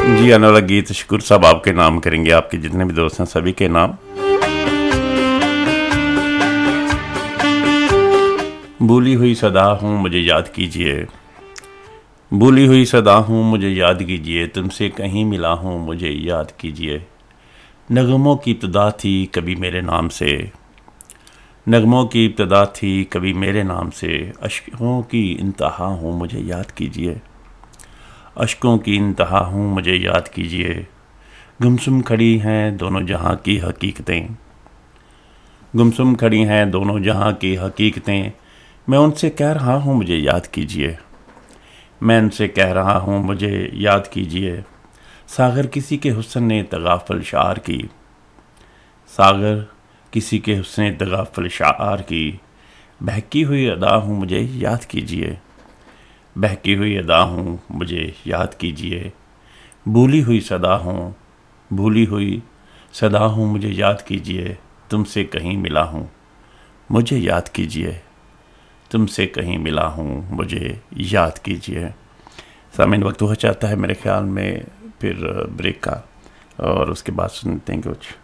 جی آنے والا گیت شکور صاحب آپ کے نام کریں گے، آپ کے جتنے بھی دوست ہیں سبھی کے نام۔ بھولی ہوئی صدا ہوں مجھے یاد کیجئے، بھولی ہوئی صدا ہوں مجھے یاد کیجئے، تم سے کہیں ملا ہوں مجھے یاد کیجئے۔ نغموں کی ابتدا تھی کبھی میرے نام سے، نغموں کی ابتدا تھی کبھی میرے نام سے، اشکوں کی انتہا ہوں مجھے یاد کیجئے، اشکوں کی انتہا ہوں مجھے یاد کیجئے۔ گمسم کھڑی ہیں دونوں جہاں کی حقیقتیں، گمسم کھڑی ہیں دونوں جہاں کی حقیقتیں، میں ان سے کہہ رہا ہوں مجھے یاد کیجئے، میں ان سے کہہ رہا ہوں مجھے یاد کیجئے۔ ساغر کسی کے حسن نے تغافل شعار کی، ساغر کسی کے حسن نے تغافل شعار کی، بہکی ہوئی ادا ہوں مجھے یاد کیجئے، بہکی ہوئی ادا ہوں مجھے یاد کیجئے۔ بھولی ہوئی صدا ہوں، بھولی ہوئی صدا ہوں مجھے یاد کیجئے، تم سے کہیں ملا ہوں مجھے یاد کیجئے، تم سے کہیں ملا ہوں مجھے یاد کیجئے۔ سامعین وقت ہو چاہتا ہے میرے خیال میں پھر بریک کا، اور اس کے بعد سنتے ہیں کچھ